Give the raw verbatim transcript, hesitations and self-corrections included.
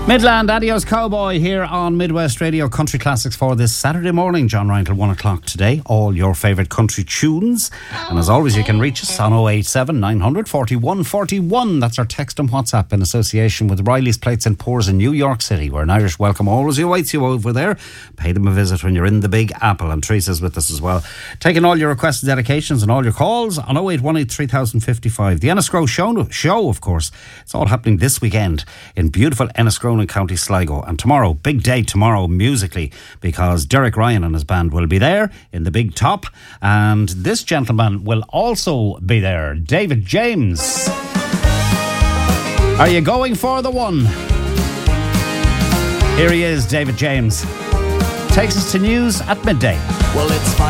Midland, Adios Cowboy here on Midwest Radio Country Classics for this Saturday morning. John Ryan till one o'clock today. All your favourite country tunes. And as always, you can reach us on oh eight seven, nine hundred, forty-one forty-one. That's our text and WhatsApp in association with Riley's Plates and Pours in New York City, where an Irish welcome always awaits you over there. Pay them a visit when you're in the Big Apple. And Teresa's with us as well. Taking all your requests and dedications and all your calls on oh eight one eight, three thousand fifty-five. The Enniscrone show, show, of course. It's all happening this weekend in beautiful Enniscrone in County Sligo. And tomorrow, big day tomorrow musically, because Derek Ryan and his band will be there in the Big Top. And this gentleman will also be there, David James. Are you going for the one? Here he is, David James. Takes us to news at midday. Well, it's fine.